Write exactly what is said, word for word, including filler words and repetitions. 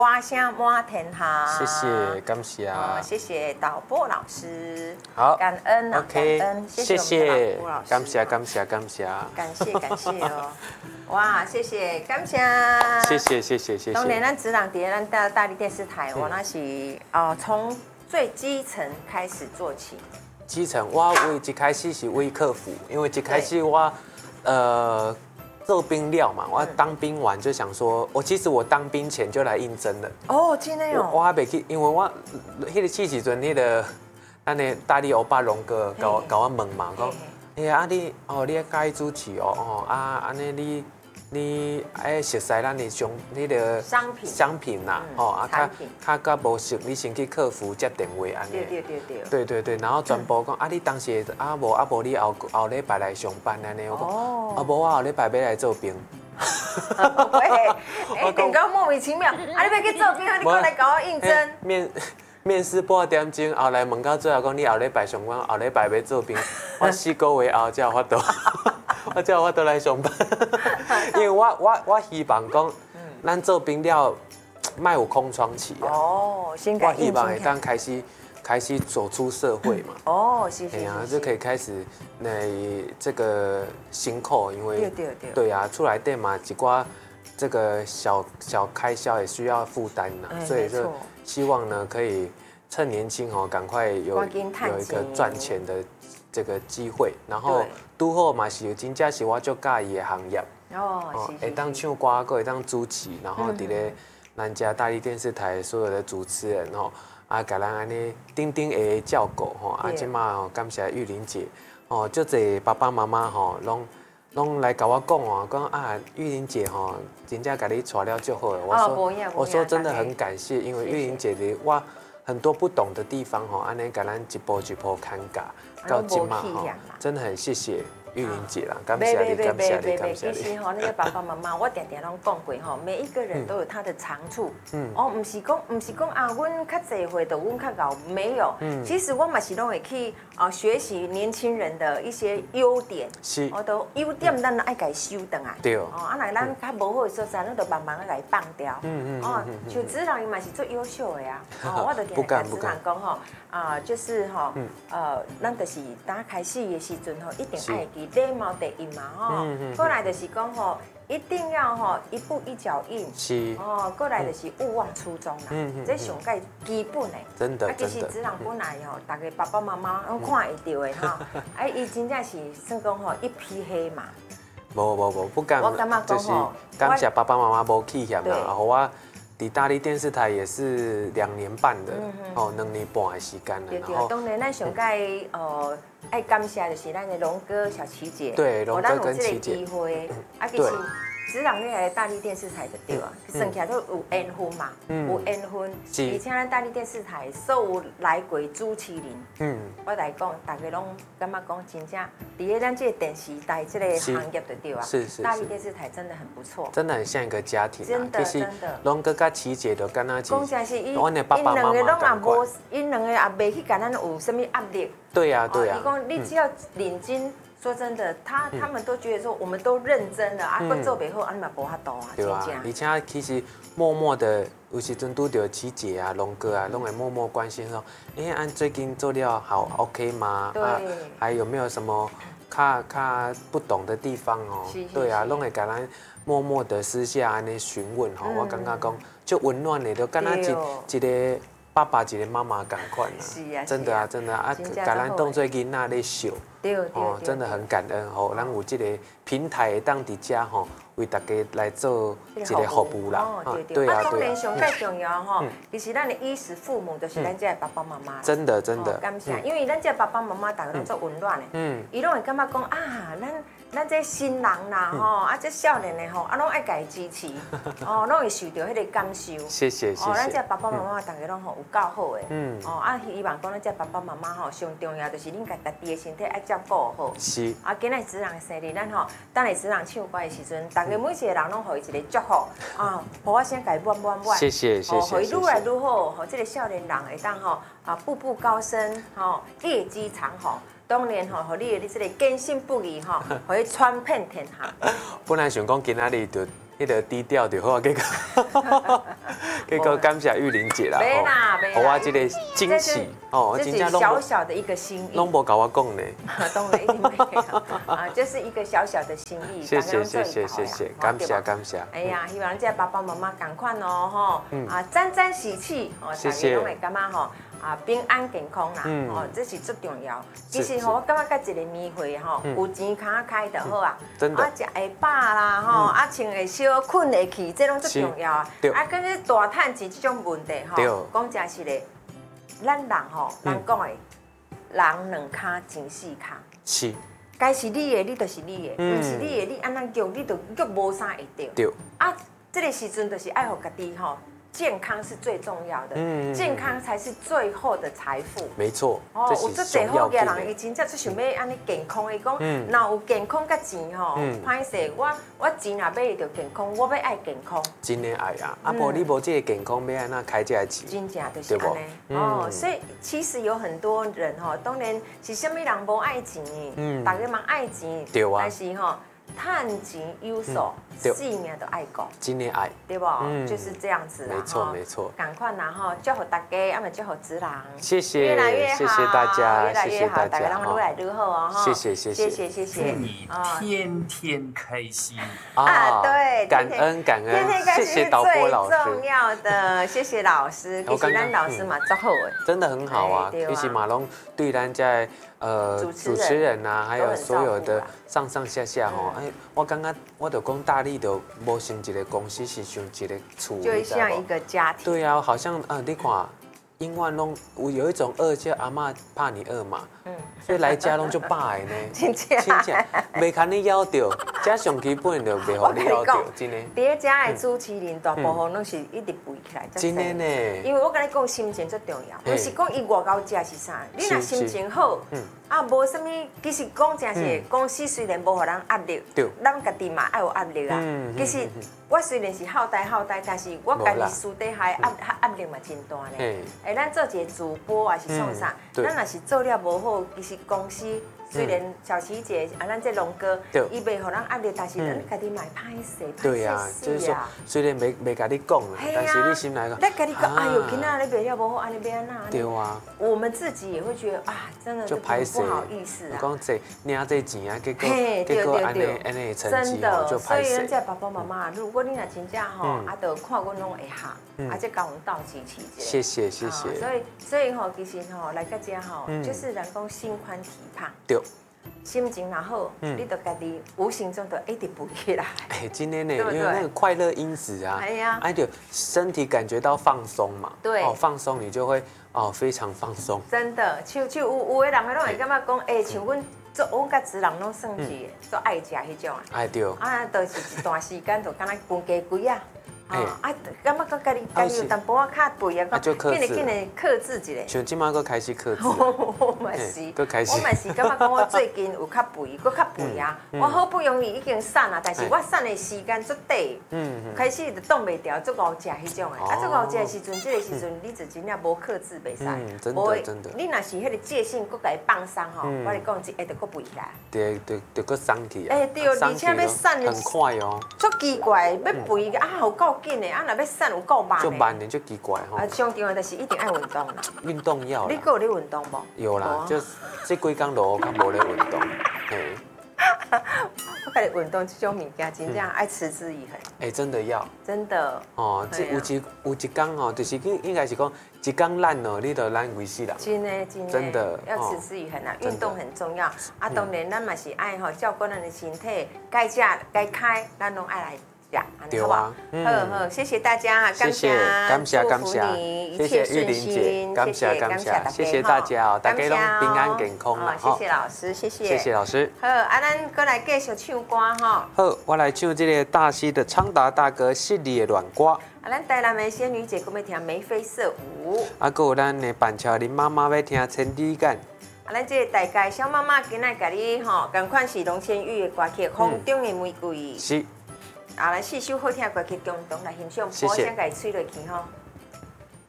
花香满天下， 谢谢，感谢啊、 哦，谢谢导播老师， 好， 感恩啊 ，OK， 感恩， 谢谢谢我们的谢导播老师， 感谢，感谢，感谢， 感谢感谢哦，哇，谢谢感谢， 谢谢，谢谢，谢当年谢。 咱职场伫咱大大力电视台，我那是哦，从最基层开始做起。 基层我为一开始是为客服，因为一开始我呃做兵料嘛，我当兵完就想说，我其实我当兵前就来应征了。 哦，真的哦。 我还袂去，因为我迄个去时阵，迄个咱的大力欧巴龙哥甲我甲我问嘛，讲，哎呀，啊你哦，你介意主持哦，哦啊，安尼你你爱熟悉咱的商迄个商品商品啦，哦啊，较较较无熟，你先去客服接电话安尼。 对对对对。 对对对，然后全部讲啊，你当时啊无啊无你后后礼拜来上班安尼，我讲啊无我后礼拜要来做兵。 喂，哎，点讲莫名其妙，啊你要去做兵，你过来搞我应征。 面面试半点钟，后来问到最后讲你后礼拜上班，后礼拜要做兵，我四个月后才有法度，我才有法度来上班。因为我我我希望讲，咱做兵了，莫有空窗期啊。 哦，先我希望会当开始开始走出社会嘛。 哦，是是。 哎呀，就可以开始那这个辛苦，因为对对对。 对啊，出来店嘛，几寡这个小小开销也需要负担呐，所以就希望呢可以趁年轻哦，赶快有有一个赚钱的这个机会，然后拄好嘛是真正是我足介意的行业哦， 会当唱歌，搁会当主持，然后伫咧咱家大力电视台所有的主持人哦。啊，甲咱安尼顶顶下下照顾吼，啊，即马吼感谢玉玲姐，哦，足侪爸爸妈妈吼，拢拢来甲我讲哦，讲啊，玉玲姐吼，真正甲你带了足好的。我说，我说真的很感谢，因为玉玲姐的我很多不懂的地方吼，安尼甲咱一步一步看教，到即马吼，真的很谢谢。玉玲姐啦，感谢你，感谢你，感谢你。 其实吼，那个爸爸妈妈，我常常拢讲过吼，每一个人都有他的长处。嗯。哦，唔是讲，唔是讲啊，阮较济岁的，阮较高，没有。嗯。其实我嘛是拢会去啊学习年轻人的一些优点。 是。 我都优点，咱爱家修等啊。 对。 哦，啊，来咱较无好的所在，咱都慢慢啊来放掉。嗯嗯。哦，像子朗伊嘛是最优秀的呀。哦，我都听人子朗讲吼，啊，就是吼，呃，咱就是刚开始的时阵吼，一定爱记。礼貌第一嘛吼，过来就是讲吼，一定要吼一步一脚印，是哦，过来就是勿忘初衷啦，这上介基本的。 真的， 啊，其实子朗本来吼，大家爸爸妈妈拢看会到的哈，哎，伊真正是算讲吼一匹黑马。 无无无，不敢，就是感谢爸爸妈妈无气嫌啦，然后我。伫大力电视台也是两年半的，哦，两年半的时间了。 然后，当然咱上届呃爱感谢就是咱的龙哥、小琪姐， 对，龙哥跟琪姐。 机会，啊，其实职场你来大力电视台就对啊，算起来都有缘分嘛，有缘分。而且咱大力电视台所有来过朱麒麟，嗯，我来讲，大家拢感觉讲真正，伫咧咱这个电视台这个行业就对啊， 是是。 大力电视台真的很不错， 真的很像一个家庭。 真的真的。 龙哥跟琪姐都跟他讲真是伊，因两个拢也无，因两个也袂去甲咱有什么压力。 对呀对呀。 伊讲你只要认真。说真的，他他们都觉得说，我们都认真了啊，不做背后啊，你嘛无法度啊， 对啊。而且其实默默的，有时阵拄到琪姐啊、龙哥啊，拢会默默关心说，哎，按最近做料好 OK 吗？ 对。 还有没有什么卡卡不懂的地方哦？对啊，拢会甲咱默默的私下安尼询问吼，我感觉讲就温暖的，就敢若一一个。爸爸一个妈妈同款啊，真的啊，真的啊，甲咱当做囡仔咧笑，哦，真的很感恩吼，咱有这个平台当伫遮吼，为大家来做一个服务啦， 对啊，当然上最重要吼，其实咱的衣食父母就是咱这爸爸妈妈， 真的真的， 感谢，因为咱这爸爸妈妈大家拢做温暖的，嗯，伊拢会感觉讲啊，咱。咱这新人啦吼，啊这少年的吼，啊拢爱家支持，哦，拢会受到迄个感受。 谢谢谢谢。 哦，咱这爸爸妈妈大家拢吼有够好的，嗯，哦，啊希望讲咱这爸爸妈妈吼，上重要就是恁家家己的身体爱照顾好。是。啊，今日子人的生日，咱吼，等下子人唱歌的时阵，大家每一个人拢互伊一个祝福，啊，互我先家满满满。谢谢谢谢。哦，互伊愈来愈好，吼，这个少年人会当吼啊步步高升，吼业绩长吼。当然吼，互你的你这个坚信不疑吼，互伊传遍天下。 本来想讲今仔日就迄迄个低调就好，结果结果感谢玉玲姐啦， 没啦没啦， 给我这个惊喜哦， 这是小小的一个心意， 拢无甲我讲呢， 当然一定没有啊，就是一个小小的心意， 谢谢谢谢谢谢，感谢感谢。 哎呀，希望这爸爸妈妈赶快哦，吼，啊，沾沾喜气哦，大家拢会感觉吼。啊，平安健康啦，嗯、哦，这是最重要。其实吼，我感觉甲一个年会吼，嗯、有钱卡开就好啊。 真的。 啊，食会饱啦，吼、嗯，啊，穿会少，困会去，这拢最重要啊。啊，跟你大趁钱这种问题吼，讲真实的，咱人吼，人讲的，人两骹钱四骹。 是。 该是你的，你就是你的；，唔是你的，你安怎叫，你就叫无啥会到。对。啊，这个时阵就是爱互家己吼。健康是最重要的，嗯，健康才是最后的财富。 没错， 哦，有这最好嘅人，伊真正最想要安尼健康，伊讲，若有健康甲钱吼，歹势，我我钱也买得到健康，我要爱健康。 真的爱啊，啊无你无这个健康，要安那开这个钱？ 真正就是安尼。哦，所以其实有很多人吼，当然是啥物人无爱钱，嗯，大家嘛爱钱， 对啊， 但是吼。趁钱有数，四命都爱讲， 真的爱， 对不？嗯，就是这样子啦。 没错没错。 赶快拿哈，祝福大家，啊嘛祝福子郎， 谢谢， 越来越好， 谢谢大家， 越来越好，大家让越来越好哦哈。 谢谢谢谢谢谢谢。 祝你天天开心啊！对， 感恩感恩， 天天开心谢谢导播老师， 最重要的，谢谢老师，其实咱老师嘛做好的， 真的很好啊。尤其马龙对咱在呃主持人呐，还有所有的上上下下吼，哎，我刚刚。我就讲大力的，无像一个公司，是像一个厝， 就像一个家庭。 对啊，好像啊，你看，永远拢有有一种饿叫阿嬷怕你饿嘛，嗯，所以来家拢就怕的呢。 真正， 真正，袂看你咬到，这上基本就袂互你咬到，真的。 别家的朱麒麟大部分拢是一直肥起来， 真的呢。 因为我跟你讲，心情最重要，不是讲伊外口食是啥，你若心情好。啊，无啥物，其实讲真是，公司虽然无互咱压力，咱家己嘛爱有压力啊。其实我虽然是好呆好呆，但是我家己私底下压压力嘛真大呢。哎，咱做一个主播还是创啥，咱若是做了无好，其实公司虽然小琪姐啊，咱这龙哥，伊袂互咱压力，但是咱家己嘛歹势， 对啊，就是说，虽然袂袂甲你讲，但是你心内讲， 咱家己讲，哎呦，今仔日袂了无好，安尼变安那？ 对啊， 我们自己也会觉得啊，真的就不好意思啊。 讲这领这钱啊，结果结果安尼安尼成绩哦，就所以人家爸爸妈妈，如果你若真正吼，啊，就看阮拢会下，啊，这甲阮斗支持一下。 谢谢谢谢。 所以所以吼，其实吼来到这吼，就是人讲心宽体胖。 对。 心情若好，你就家己无形中就一直补起来。 哎，今天呢，因为那个快乐因子啊，哎呀，哎就身体感觉到放松嘛， 对， 哦，放松你就会哦非常放松。 真的，像像有有的人拢会感觉讲，哎，像阮做阮甲子人拢算是做爱食迄种啊， 哎对， 啊，就是一段时间就敢若分家规啊。啊，感觉讲家己家己有淡薄仔较肥啊，讲紧嘞紧嘞克制一下。 像今麦佫开始克制。 我嘛是， 佫开始。 我嘛是感觉讲我最近有较肥，佫较肥啊。我好不容易已经瘦啊，但是我瘦的时间足短，开始就挡袂掉，足熬食迄种的。啊，足熬食的时阵，这个时阵你就真正无克制袂使。 真的真的。 你若是迄个戒性佫甲伊放松吼，我你讲一下就佫肥来。 对对对，佫松去啊。 哎对，而且要瘦很快哦。 足奇怪，要肥啊，有够紧的，啊，若要瘦有够慢的。 就慢点就奇怪吼。 啊，上重要就是一定爱运动啦。 运动要。 你有咧运动无？ 有啦，就这几工落较无咧运动，嘿。 我感觉运动这种物件，真正爱持之以恒。 哎，真的要。 真的。 哦，这有一有一工哦，就是应应该是讲一工懒哦，你就懒维死啦。 真的真的。 真的。 要持之以恒啊，运动很重要。啊，当然咱嘛是爱吼照顾咱的身体，该食该开，咱拢爱来。 对啊， 好好，谢谢大家， 谢谢，感谢感谢，谢谢玉玲姐，感谢感谢，谢谢大家哦，大家拢平安健康啦， 谢谢老师，谢谢， 谢谢老师。 好，啊，咱过来继续唱歌哈。 好，我来唱这个大溪的昌达大哥淅沥的软歌。 啊，咱台南的仙女姐搁要听眉飞色舞。 啊，搁有咱的板桥林妈妈要听千里眼。 啊，咱这个大家小妈妈今仔甲你吼，同款是龙千羽的歌曲《风中的玫瑰》。 是。 啊，来四首好听的歌曲，共同来欣赏，我先甲伊吹落去吼。